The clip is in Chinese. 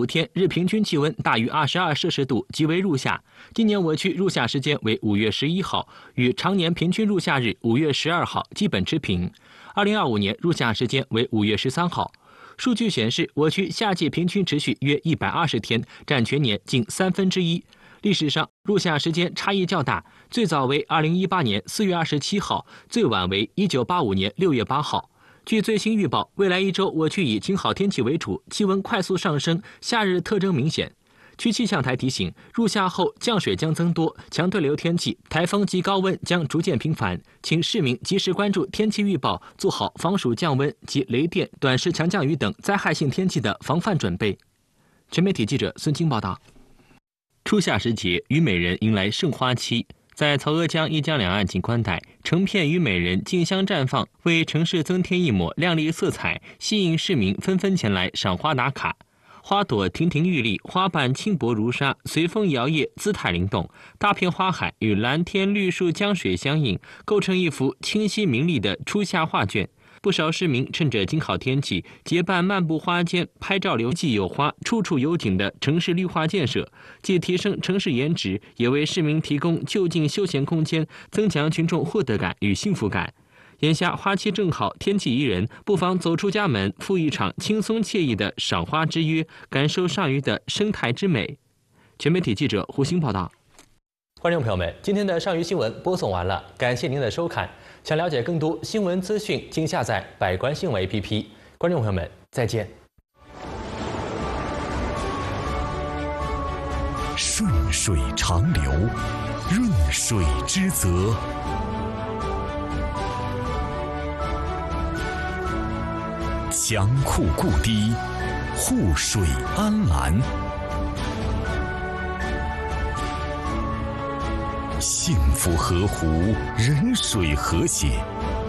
5天日平均气温大于22摄氏度即为入夏。今年我区入夏时间为5月11号，与常年平均入夏日5月12号基本持平。2025年入夏时间为5月13号。数据显示，我区夏季平均持续约120天，占全年近1/3。历史上入夏时间差异较大，最早为2018年4月27号，最晚为1985年6月8号。据最新预报，未来一周我区以晴好天气为主，气温快速上升，夏日特征明显。区气象台提醒，入夏后降水将增多，强对流天气、台风及高温将逐渐频繁，请市民及时关注天气预报，做好防暑降温及雷电、短时强降雨等灾害性天气的防范准备。全媒体记者孙清报道。初夏时节，虞美人迎来盛花期。在曹娥江一江两岸景观带，成片虞美人竞相绽放，为城市增添一抹亮丽色彩，吸引市民纷纷前来赏花打卡。花朵亭亭玉立，花瓣轻薄如纱，随风摇曳，姿态灵动。大片花海与蓝天绿树江水相映，构成一幅清晰明丽的初夏画卷。不少市民趁着景好天气，结伴漫步花间，拍照留既有花，处处有景的城市绿化建设，既提升城市颜值，也为市民提供就近休闲空间，增强群众获得感与幸福感。眼下花期正好，天气宜人，不妨走出家门，赴一场轻松惬意的赏花之约，感受上虞的生态之美。全媒体记者胡鑫报道。观众朋友们，今天的上虞新闻播送完了，感谢您的收看。想了解更多新闻资讯，请下载百官新闻 APP。观众朋友们，再见。 顺水长流，润水之泽。江库固堤，护水安澜。幸福河湖，人水和谐。